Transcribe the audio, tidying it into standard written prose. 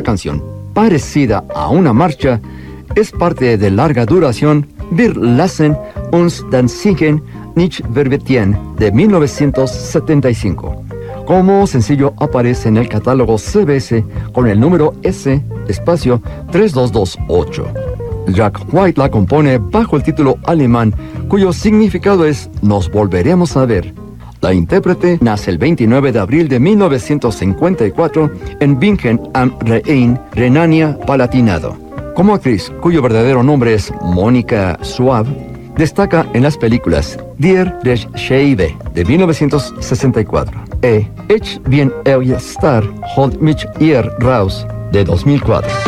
canción, parecida a una marcha, es parte de larga duración Wir lassen uns dann singen nicht verbieten de 1975. Como sencillo aparece en el catálogo CBS con el número S, espacio 3228. Jack White la compone bajo el título alemán, cuyo significado es Nos volveremos a ver. La intérprete nace el 29 de abril de 1954 en Bingen am Rhein, Renania-Palatinado. Como actriz, cuyo verdadero nombre es Mónica Schwab, destaca en las películas Dir des Scheibe de 1964 e Ich bin euer Star, holt mich ihr raus de 2004.